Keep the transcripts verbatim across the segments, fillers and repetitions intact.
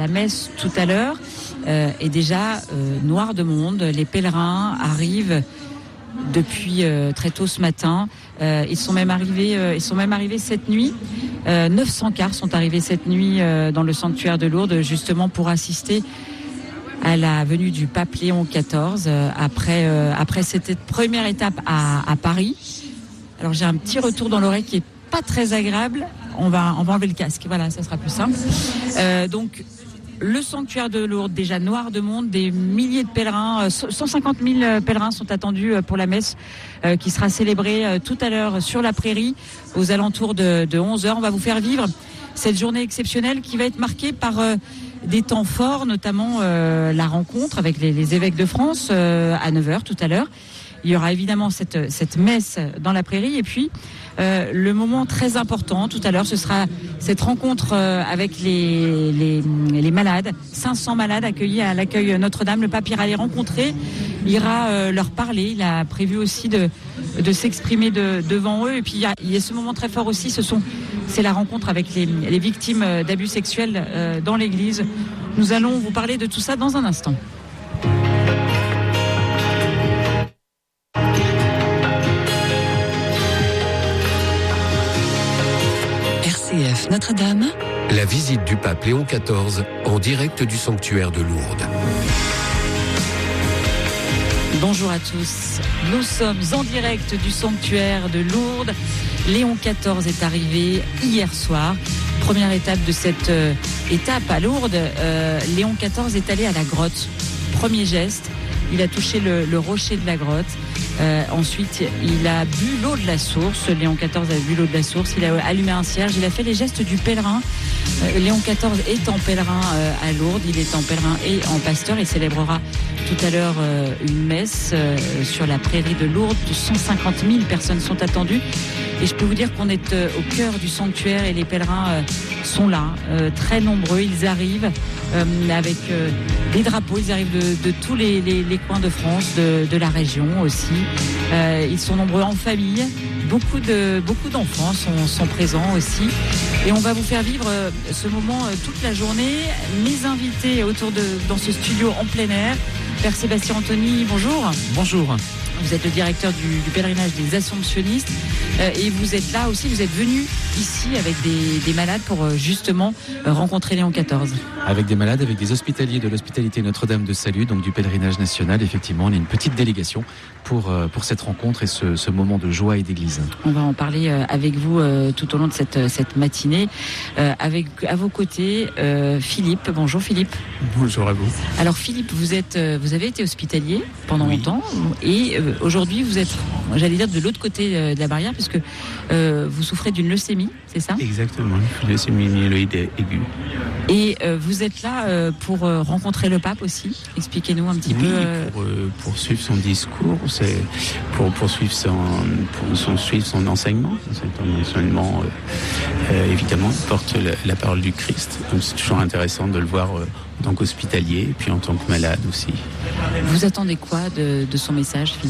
la messe tout à l'heure euh, est déjà euh, noir de monde. Les pèlerins arrivent depuis euh, très tôt ce matin. Euh, ils sont même arrivés, euh, ils sont même arrivés cette nuit. Euh, neuf cents cars sont arrivés cette nuit euh, dans le sanctuaire de Lourdes, justement pour assister à la venue du pape Léon quatorze euh, après euh, après cette première étape à, à Paris. Alors j'ai un petit retour dans l'oreille qui est pas très agréable. On va on va enlever le casque. Voilà, ça sera plus simple. Euh, donc le sanctuaire de Lourdes, déjà noir de monde, des milliers de pèlerins, cent cinquante mille pèlerins sont attendus pour la messe euh, qui sera célébrée euh, tout à l'heure sur la prairie aux alentours de, de onze heures. On va vous faire vivre cette journée exceptionnelle qui va être marquée par euh, des temps forts, notamment euh, la rencontre avec les, les évêques de France euh, à neuf heures tout à l'heure. Il y aura évidemment cette, cette messe dans la prairie et puis euh, le moment très important tout à l'heure, ce sera cette rencontre euh, avec les, les, les malades, cinq cents malades accueillis à l'accueil Notre-Dame. Le pape ira les rencontrer, ira euh, leur parler. Il a prévu aussi de, de s'exprimer de, devant eux. Et puis il y, a, il y a ce moment très fort aussi, ce sont, c'est la rencontre avec les, les victimes d'abus sexuels euh, dans l'église. Nous allons vous parler de tout ça dans un instant. R C F Notre-Dame. La visite du pape Léon quatorze en direct du sanctuaire de Lourdes. Bonjour à tous. Nous sommes en direct du sanctuaire de Lourdes. Léon quatorze est arrivé hier soir. Première étape de cette euh, étape à Lourdes. Euh, Léon quatorze est allé à la grotte. Premier geste, il a touché le, le rocher de la grotte. Euh, ensuite, il a bu l'eau de la source. Léon quatorze a bu l'eau de la source. Il a allumé un cierge. Il a fait les gestes du pèlerin. Euh, Léon quatorze est en pèlerin euh, à Lourdes. Il est en pèlerin et en pasteur. Il célébrera tout à l'heure euh, une messe euh, sur la prairie de Lourdes. cent cinquante mille personnes sont attendues. Et je peux vous dire qu'on est euh, au cœur du sanctuaire et les pèlerins euh, sont là, euh, très nombreux. Ils arrivent euh, avec euh, des drapeaux. Ils arrivent de, de tous les, les, les coins de France, de, de la région aussi. Euh, ils sont nombreux en famille. Beaucoup de beaucoup d'enfants sont, sont présents aussi. Et on va vous faire vivre euh, ce moment euh, toute la journée. Mes invités autour de dans ce studio en plein air. Père Sébastien Anthony, bonjour. Bonjour. Vous êtes le directeur du, du pèlerinage des Assomptionnistes euh, et vous êtes là aussi, vous êtes venu ici avec des, des malades pour euh, justement euh, rencontrer Léon quatorze. Avec des malades, avec des hospitaliers de l'hospitalité Notre-Dame de Salut, donc du pèlerinage national. Effectivement, on est une petite délégation pour, euh, pour cette rencontre et ce, ce moment de joie et d'église. On va en parler euh, avec vous euh, tout au long de cette, cette matinée. Euh, avec à vos côtés, euh, Philippe. Bonjour Philippe. Bonjour à vous. Alors Philippe, vous, êtes, euh, vous avez été hospitalier pendant oui. longtemps et euh, aujourd'hui vous êtes, j'allais dire, de l'autre côté euh, de la barrière puisque euh, vous souffrez d'une leucémie, c'est ça ? Exactement, leucémie myéloïde aiguë. Et euh, vous êtes là euh, pour euh, rencontrer le pape aussi. Expliquez-nous un petit oui, peu. Euh... pour euh, poursuivre son discours, c'est pour poursuivre son, pour son, suivre son enseignement. C'est un enseignement, euh, euh, évidemment, qui porte la, la parole du Christ. Donc c'est toujours intéressant de le voir euh, en tant qu'hospitalier et puis en tant que malade aussi. Vous attendez quoi de, de son message, Philippe ?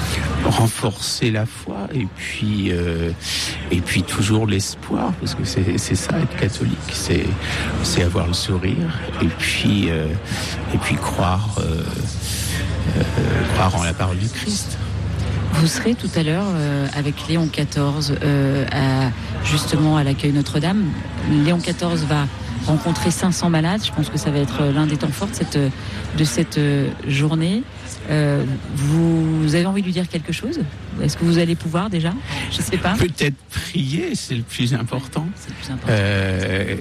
Renforcer la foi et puis euh, et puis toujours l'espoir, parce que c'est c'est ça être catholique, c'est c'est avoir le sourire et puis euh, et puis croire euh, euh, croire en la parole du Christ. Vous serez tout à l'heure euh, avec Léon quatorze euh, à, justement à l'accueil Notre-Dame. Léon quatorze va rencontrer cinq cents malades. Je pense que ça va être l'un des temps forts de cette, de cette journée. Euh, vous avez envie de lui dire quelque chose ? Est-ce que vous allez pouvoir déjà ? Je ne sais pas. Peut-être prier, c'est le plus important. C'est le plus important. Euh,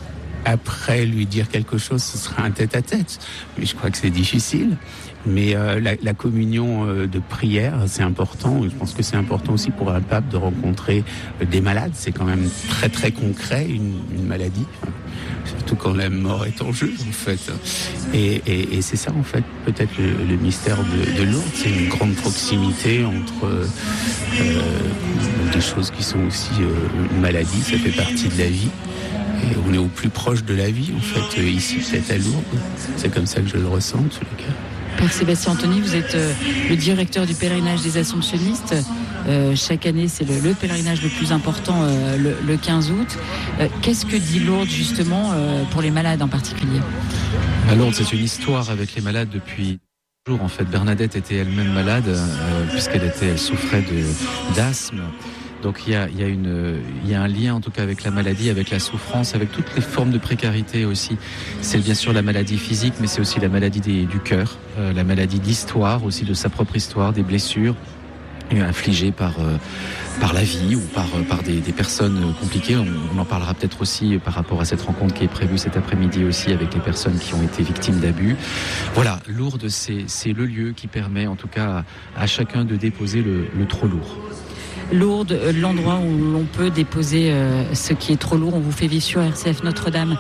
après, lui dire quelque chose, ce sera un tête-à-tête. Mais je crois que c'est difficile. Mais euh, la, la communion euh, de prière, c'est important. Je pense que c'est important aussi pour un pape de rencontrer euh, des malades. C'est quand même très très concret, une, une maladie. Enfin, surtout quand la mort est en jeu, en fait. Et, et, et c'est ça, en fait, peut-être le, le mystère de, de Lourdes. C'est une grande proximité entre euh, des choses qui sont aussi euh, une maladie. Ça fait partie de la vie. Et on est au plus proche de la vie, en fait, euh, ici, peut-être à Lourdes. C'est comme ça que je le ressens, en tous les cas. Père Sébastien Anthony, vous êtes euh, le directeur du pèlerinage des Assomptionnistes. Euh, chaque année, c'est le, le pèlerinage le plus important, euh, le, le quinze août. Euh, qu'est-ce que dit Lourdes justement euh, pour les malades en particulier? À Lourdes, c'est une histoire avec les malades depuis toujours. En fait, Bernadette était elle-même malade euh, puisqu'elle était, elle souffrait de d'asthme. Donc il y a, il y a une, il y a un lien en tout cas avec la maladie, avec la souffrance, avec toutes les formes de précarité aussi. C'est bien sûr la maladie physique, mais c'est aussi la maladie des, du cœur, euh, la maladie de l'histoire, aussi de sa propre histoire, des blessures infligées par euh, par la vie ou par par des, des personnes compliquées. On, on en parlera peut-être aussi par rapport à cette rencontre qui est prévue cet après-midi aussi avec les personnes qui ont été victimes d'abus. Voilà, Lourdes, c'est c'est le lieu qui permet en tout cas à, à chacun de déposer le, le trop lourd. Lourdes, l'endroit où l'on peut déposer euh, ce qui est trop lourd. On vous fait vivre sur R C F Notre-Dame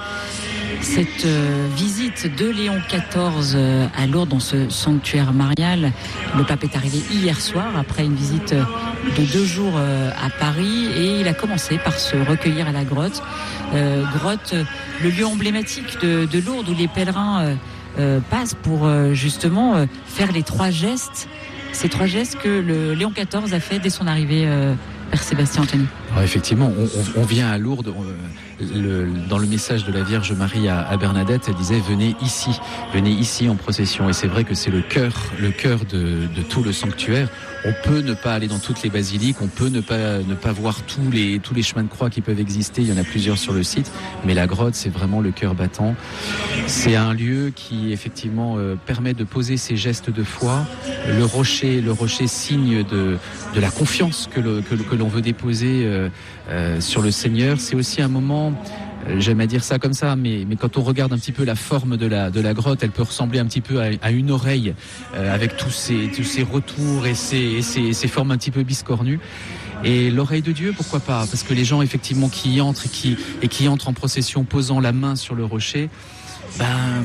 cette euh, visite de Léon quatorze euh, à Lourdes dans ce sanctuaire marial. Le pape est arrivé hier soir après une visite de deux jours euh, à Paris et il a commencé par se recueillir à la grotte. Euh, grotte, le lieu emblématique de, de Lourdes où les pèlerins euh, euh, passent pour euh, justement euh, faire les trois gestes. Ces trois gestes que le Léon quatorze a fait dès son arrivée, euh, Père Sébastien Anthony. Alors effectivement, on, on, on vient à Lourdes. On, le, dans le message de la Vierge Marie à, à Bernadette, elle disait venez ici, venez ici en procession. Et c'est vrai que c'est le cœur, le cœur de, de tout le sanctuaire. On peut ne pas aller dans toutes les basiliques, on peut ne pas ne pas voir tous les tous les chemins de croix qui peuvent exister. Il y en a plusieurs sur le site, mais la grotte, c'est vraiment le cœur battant. C'est un lieu qui effectivement euh, permet de poser ces gestes de foi. Le rocher, le rocher signe de de la confiance que le que, que l'on veut déposer euh, euh, sur le Seigneur. C'est aussi un moment. J'aime à dire ça comme ça, mais, mais quand on regarde un petit peu la forme de la, de la grotte, elle peut ressembler un petit peu à, à une oreille, euh, avec tous ces, tous ces retours et ces, et ces, ces formes un petit peu biscornues. Et l'oreille de Dieu, pourquoi pas? Parce que les gens effectivement qui y entrent et qui, et qui entrent en procession posant la main sur le rocher, ben,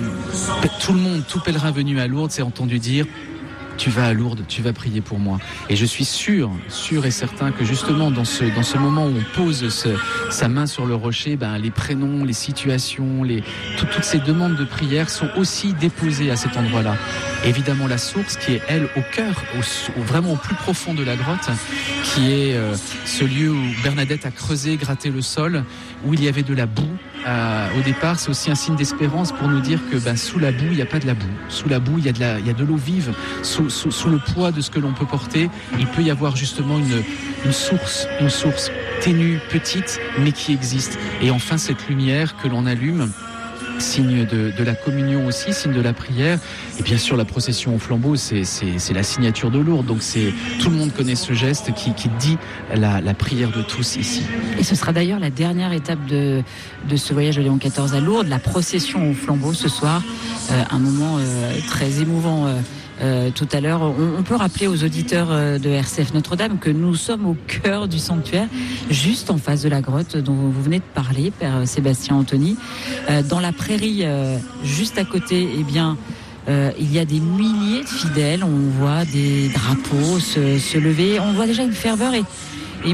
tout le monde, tout pèlerin venu à Lourdes s'est entendu dire tu vas à Lourdes, tu vas prier pour moi. Et je suis sûr, sûr et certain que justement dans ce, dans ce moment où on pose ce, sa main sur le rocher, ben, les prénoms, les situations, les, tout, toutes ces demandes de prière sont aussi déposées à cet endroit-là. Évidemment la source qui est elle au cœur, au, au, vraiment au plus profond de la grotte, qui est euh, ce lieu où Bernadette a creusé, gratté le sol, où il y avait de la boue. Euh, au départ, c'est aussi un signe d'espérance pour nous dire que ben, sous la boue, il n'y a pas de la boue. Sous la boue, il y a de, la, il y a de l'eau vive. Sous, sous, sous le poids de ce que l'on peut porter, il peut y avoir justement une, une source, une source ténue, petite, mais qui existe. Et enfin, cette lumière que l'on allume, signe de, de la communion aussi, signe de la prière. Et bien sûr, la procession au flambeau, c'est, c'est, c'est la signature de Lourdes. Donc c'est, tout le monde connaît ce geste qui, qui dit la, la prière de tous ici. Et ce sera d'ailleurs la dernière étape de, de ce voyage de Léon quatorze à Lourdes, la procession au flambeau ce soir. Euh, un moment euh, très émouvant. Euh, Euh, tout à l'heure, on, on peut rappeler aux auditeurs euh, de R C F Notre-Dame que nous sommes au cœur du sanctuaire, juste en face de la grotte dont vous venez de parler, Père Sébastien Anthony. Euh, dans la prairie, euh, juste à côté, eh bien, euh, il y a des milliers de fidèles. On voit des drapeaux se, se lever. On voit déjà une ferveur et Et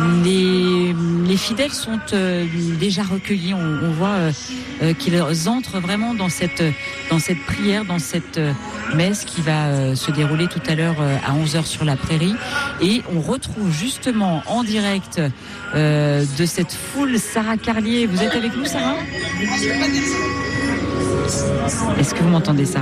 les, les fidèles sont euh, déjà recueillis. On, on voit euh, euh, qu'ils entrent vraiment dans cette, dans cette prière, dans cette euh, messe qui va euh, se dérouler tout à l'heure euh, à onze heures sur la prairie. Et on retrouve justement en direct euh, de cette foule Sarah Carlier. Vous êtes avec nous, Sarah ? Est-ce que vous m'entendez, Sarah ?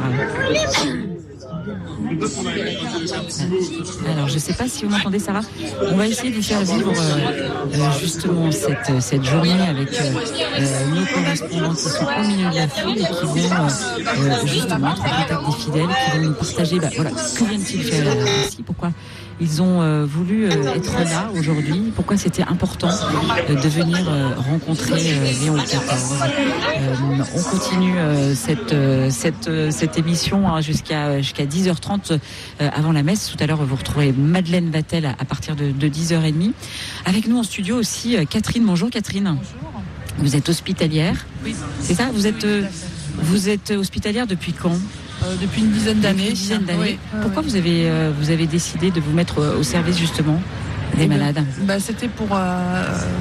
Alors, je ne sais pas si vous m'entendez, Sarah. On va essayer de vous faire vivre euh, justement cette, cette journée avec euh, euh, nos correspondants qui sont au milieu de la foule et qui vont euh, justement être en contact des fidèles, qui vont nous partager, bah, voilà, que viennent-ils faire ici, pourquoi ils ont euh, voulu euh, être là aujourd'hui, pourquoi c'était important euh, de venir euh, rencontrer euh, Léon quatorze. Euh, on continue euh, cette, euh, cette, euh, cette émission hein, jusqu'à, jusqu'à dix heures trente euh, avant la messe. Tout à l'heure, vous retrouverez Madeleine Vatel à, à partir de, de dix heures trente. Avec nous en studio aussi euh, Catherine. Bonjour Catherine. Bonjour. Vous êtes hospitalière. Oui. C'est ça, vous êtes, euh, vous êtes hospitalière depuis quand ? Euh, depuis une dizaine d'années. Une dizaine d'années. Oui. Pourquoi oui. vous avez euh, vous avez décidé de vous mettre au service justement des Et malades ? bah, c'était pour euh,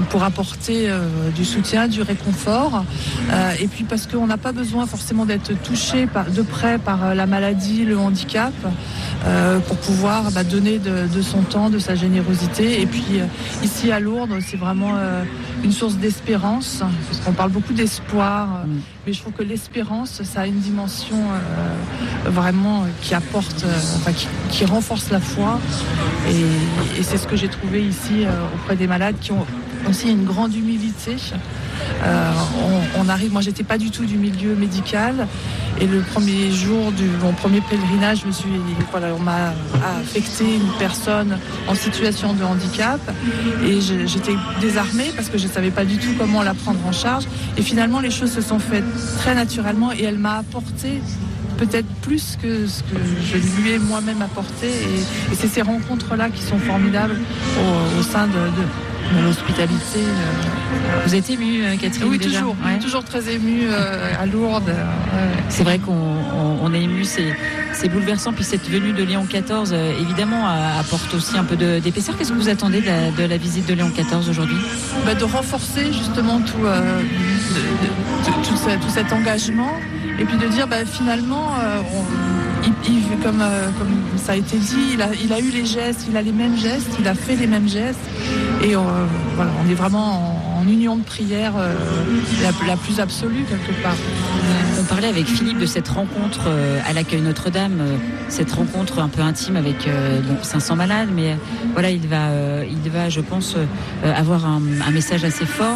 pour apporter euh, du soutien, du réconfort. Euh, et puis parce qu'on n'a pas besoin forcément d'être touché par, de près par euh, la maladie, le handicap, euh, pour pouvoir bah, donner de, de son temps, de sa générosité. Et puis euh, ici à Lourdes, c'est vraiment euh, une source d'espérance, parce qu'on parle beaucoup d'espoir, euh, mmh. mais je trouve que l'espérance, ça a une dimension euh, vraiment qui apporte, euh, enfin, qui, qui renforce la foi. Et, et c'est ce que j'ai trouvé ici euh, auprès des malades qui ont aussi une grande humilité. Euh, on, on arrive, moi j'étais pas du tout du milieu médical, et le premier jour de mon premier pèlerinage, je me suis, voilà, on m'a affecté une personne en situation de handicap, et je, j'étais désarmée parce que je savais pas du tout comment la prendre en charge, et finalement les choses se sont faites très naturellement, et elle m'a apporté peut-être plus que ce que je lui ai moi-même apporté, et, et c'est ces rencontres-là qui sont formidables au, au sein de, de de l'hospitalité. Vous êtes émue, Catherine? Oui, déjà toujours, ouais. toujours très émue euh, à Lourdes. Ouais. C'est vrai qu'on on, on est ému, c'est, c'est bouleversant. Puis cette venue de Léon quatorze, euh, évidemment, apporte aussi un peu de, d'épaisseur. Qu'est-ce que vous attendez de la, de la visite de Léon quatorze aujourd'hui? Bah, de renforcer justement tout, euh, de, de, de, tout, ce, tout cet engagement, et puis de dire bah, finalement, euh, on, il, il, comme, euh, comme ça a été dit, il a, il a eu les gestes, il a les mêmes gestes, il a fait les mêmes gestes. Et euh, voilà, on est vraiment en, en union de prière euh, la, la plus absolue quelque part. On parlait avec Philippe de cette rencontre euh, à l'accueil Notre-Dame, euh, cette rencontre un peu intime avec euh, bon, cinq cents malades, mais euh, voilà, il va, euh, il va, je pense, euh, avoir un, un message assez fort.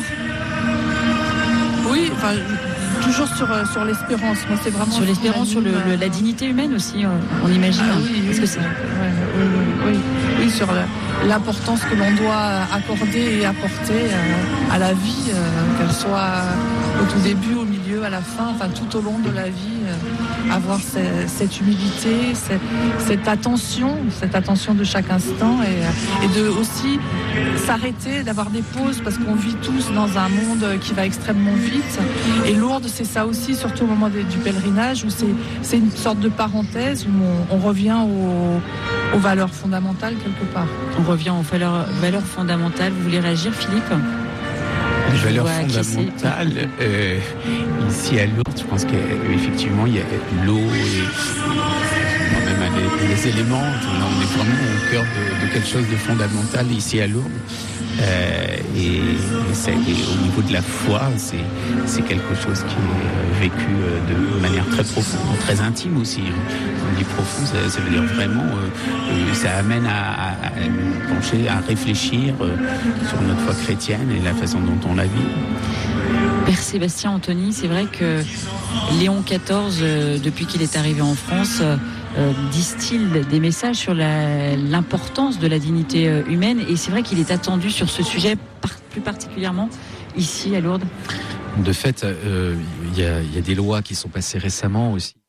Oui, enfin, toujours sur, sur l'espérance. Moi, c'est vraiment sur l'espérance, sur le, le, la dignité humaine aussi, on imagine. Ah, oui, Parce oui, que c'est... Ouais, oui, oui, oui, oui, sur le, l'importance que l'on doit accorder et apporter à la vie, qu'elle soit au tout début, au milieu, à la fin, enfin tout au long de la vie, avoir cette, cette humilité, cette, cette attention, cette attention de chaque instant, et, et de aussi s'arrêter, d'avoir des pauses, parce qu'on vit tous dans un monde qui va extrêmement vite. Et Lourdes, c'est ça aussi, surtout au moment de, du pèlerinage, où c'est, c'est une sorte de parenthèse, où on, on revient aux, aux valeurs fondamentales quelque part. On revient aux valeurs, valeurs fondamentales. Vous voulez réagir, Philippe? Les valeurs fondamentales, euh, ici à Lourdes, je pense qu'effectivement il y a l'eau et même les, les éléments. On est vraiment au cœur de, de quelque chose de fondamental ici à Lourdes. Euh, et, et, c'est, et au niveau de la foi, c'est, c'est quelque chose qui est vécu de manière très profonde, très intime aussi. On dit profond, ça, ça veut dire vraiment, euh, ça amène à, à pencher, à réfléchir euh, sur notre foi chrétienne et la façon dont on la vit. Père Sébastien Anthony, c'est vrai que Léon quatorze, euh, depuis qu'il est arrivé en France, euh, euh, distille des messages sur la, l'importance de la dignité euh, humaine, et c'est vrai qu'il est attendu sur ce sujet, par, plus particulièrement ici à Lourdes. De fait, il euh, y, y a des lois qui sont passées récemment aussi.